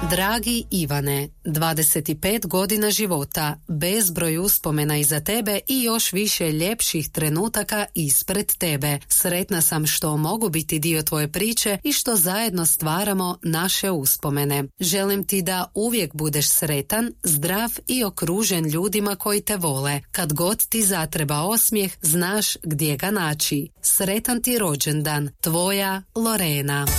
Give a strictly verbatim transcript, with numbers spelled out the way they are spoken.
Dragi Ivane, dvadeset pet godina života, bezbroj uspomena iza tebe i još više ljepših trenutaka ispred tebe. Sretna sam što mogu biti dio tvoje priče i što zajedno stvaramo naše uspomene. Želim ti da uvijek budeš sretan, zdrav i okružen ljudima koji te vole. Kad god ti zatreba osmijeh, znaš gdje ga naći. Sretan ti rođendan, tvoja Lorena.